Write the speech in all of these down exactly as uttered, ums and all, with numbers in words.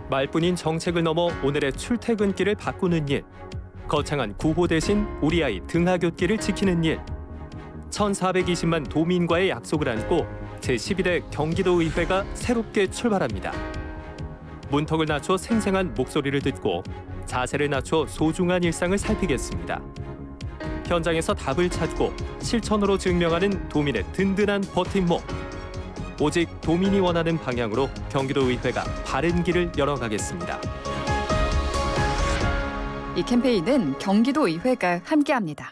말뿐인 정책을 넘어 오늘의 출퇴근길을 바꾸는 일. 거창한 구호 대신 우리 아이 등하굣길을 지키는 일. 천사백이십만 도민과의 약속을 안고 제십일 회 경기도의회가 새롭게 출발합니다. 문턱을 낮춰 생생한 목소리를 듣고 자세를 낮춰 소중한 일상을 살피겠습니다. 현장에서 답을 찾고 실천으로 증명하는 도민의 든든한 버팀목. 오직 도민이 원하는 방향으로 경기도의회가 바른 길을 열어가겠습니다. 이 캠페인은 경기도의회가 함께합니다.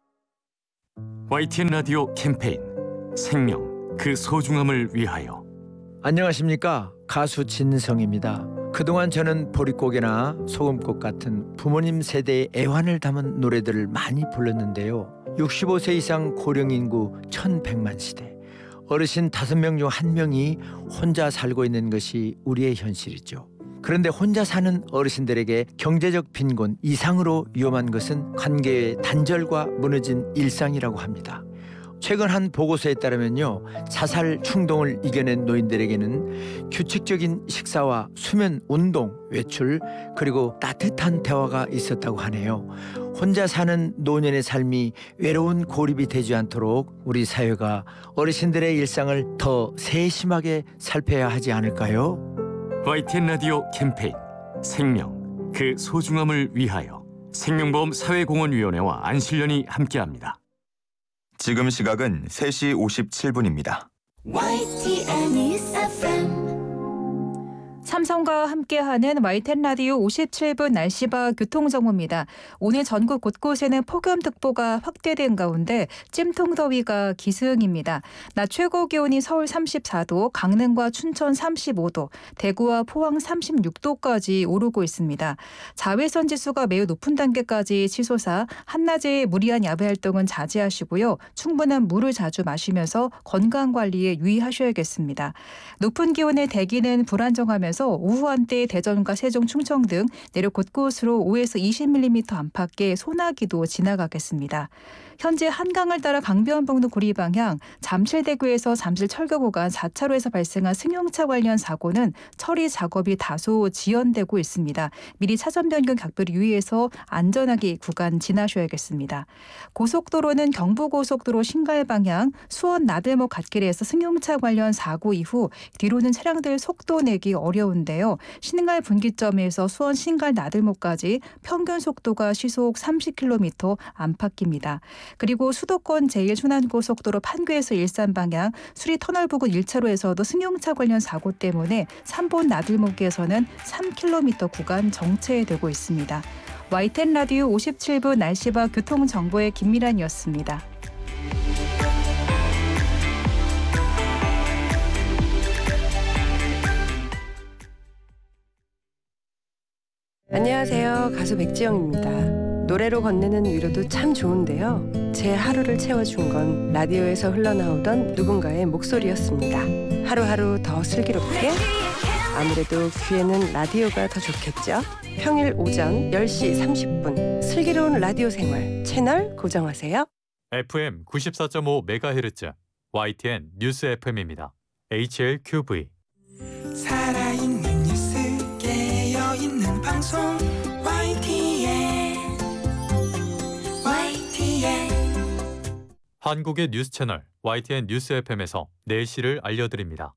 와이티엔 라디오 캠페인 생명, 그 소중함을 위하여. 안녕하십니까, 가수 진성입니다. 그동안 저는 보릿고개나 소금꽃 같은 부모님 세대의 애환을 담은 노래들을 많이 불렀는데요. 육십오 세 이상 고령인구 천백만 시대, 어르신 다섯 명 중 한 명이 혼자 살고 있는 것이 우리의 현실이죠. 그런데 혼자 사는 어르신들에게 경제적 빈곤 이상으로 위험한 것은 관계의 단절과 무너진 일상이라고 합니다. 최근 한 보고서에 따르면요, 자살 충동을 이겨낸 노인들에게는 규칙적인 식사와 수면, 운동, 외출, 그리고 따뜻한 대화가 있었다고 하네요. 혼자 사는 노년의 삶이 외로운 고립이 되지 않도록 우리 사회가 어르신들의 일상을 더 세심하게 살펴야 하지 않을까요? 와이티엔 라디오 캠페인 생명, 그 소중함을 위하여. 생명보험 사회공헌위원회와 안실련이 함께합니다. 지금 시각은 세 시 오십칠 분입니다. 와이티엔 에프엠. 삼성과 함께하는 와이티엔 라디오 오십칠 분 날씨와 교통정보입니다. 오늘 전국 곳곳에는 폭염특보가 확대된 가운데 찜통더위가 기승입니다. 낮 최고 기온이 서울 삼십사 도, 강릉과 춘천 삼십오 도, 대구와 포항 삼십육 도까지 오르고 있습니다. 자외선 지수가 매우 높은 단계까지 치솟아 한낮에 무리한 야외 활동은 자제하시고요. 충분한 물을 자주 마시면서 건강관리에 유의하셔야겠습니다. 높은 기온의 대기는 불안정하면서 오후 한때 대전과 세종, 충청 등 내륙 곳곳으로 오에서 이십 밀리미터 안팎의 소나기도 지나가겠습니다. 현재 한강을 따라 강변북로 구리 방향 잠실대교에서 잠실 철교 구간 사 차로에서 발생한 승용차 관련 사고는 처리 작업이 다소 지연되고 있습니다. 미리 차선 변경 각별히 유의해서 안전하게 구간 지나셔야겠습니다. 고속도로는 경부고속도로 신갈 방향 수원 나들목 갓길에서 승용차 관련 사고 이후 뒤로는 차량들 속도 내기 어려운데요. 신갈 분기점에서 수원 신갈 나들목까지 평균 속도가 시속 삼십 킬로미터 안팎입니다. 그리고 수도권 제일 순환고속도로 판교에서 일산 방향 수리터널 부근 일 차로에서도 승용차 관련 사고 때문에 삼 번 나들목에서는 삼 킬로미터 구간 정체되고 있습니다. 와이티엔 라디오 오십칠 분 날씨와 교통정보의 김미란이었습니다. 안녕하세요. 가수 백지영입니다. 노래로 건네는 위로도 참 좋은데요. 제 하루를 채워준 건 라디오에서 흘러나오던 누군가의 목소리였습니다. 하루하루 더 슬기롭게, 아무래도 귀에는 라디오가 더 좋겠죠. 평일 오전 열 시 삼십 분 슬기로운 라디오 생활 채널 고정하세요. 에프엠 구십사 점 오 메가헤르츠 와이티엔 뉴스 에프엠입니다. 에이치엘큐브이. 살아있는 뉴스, 깨어있는 방송 와이티엔 와이티엔. 한국의 뉴스 채널 와이티엔 뉴스 에프엠에서 내일시를 알려드립니다.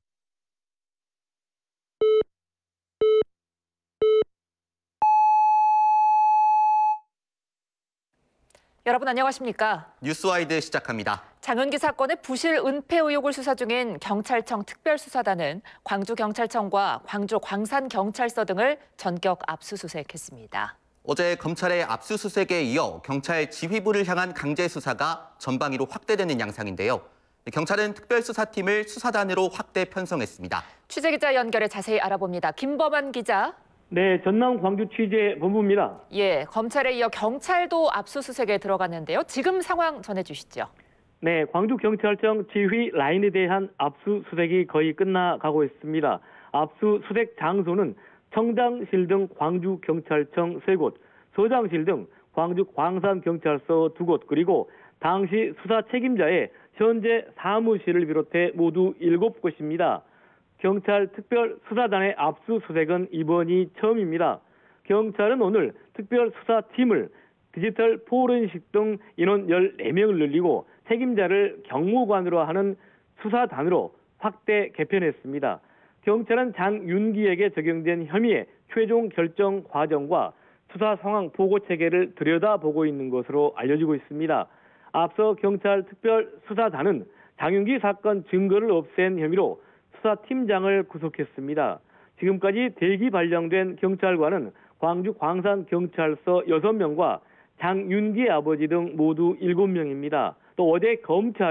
여러분 안녕하십니까? 뉴스와이드 시작합니다. 장은기 사건의 부실 은폐 의혹을 수사 중인 경찰청 특별수사단은 광주경찰청과 광주 광산경찰서 등을 전격 압수수색했습니다. 어제 검찰의 압수수색에 이어 경찰 지휘부를 향한 강제 수사가 전방위로 확대되는 양상인데요. 경찰은 특별수사팀을 수사단으로 확대 편성했습니다. 취재기자 연결해 자세히 알아봅니다. 김범한 기자. 네, 전남 광주 취재 본부입니다. 예, 검찰에 이어 경찰도 압수수색에 들어갔는데요. 지금 상황 전해주시죠. 네, 광주경찰청 지휘 라인에 대한 압수수색이 거의 끝나가고 있습니다. 압수수색 장소는 청장실 등 광주경찰청 세 곳, 서장실 등 광주 광산경찰서 두 곳, 그리고 당시 수사 책임자의 현재 사무실을 비롯해 모두 일곱 곳입니다. 경찰 특별수사단의 압수수색은 이번이 처음입니다. 경찰은 오늘 특별수사팀을 디지털 포렌식 등 인원 열네 명을 늘리고 책임자를 경무관으로 하는 수사단으로 확대 개편했습니다. 경찰은 장윤기에게 적용된 혐의의 최종 결정 과정과 수사 상황 보고 체계를 들여다보고 있는 것으로 알려지고 있습니다. 앞서 경찰 특별수사단은 장윤기 사건 증거를 없앤 혐의로 수사팀장을 구속했습니다. 지금까지 대기 발령된 경찰관은 광주 광산경찰서 여섯 명과 장윤기의 아버지 등 모두 일곱 명입니다. 또 어제 검찰이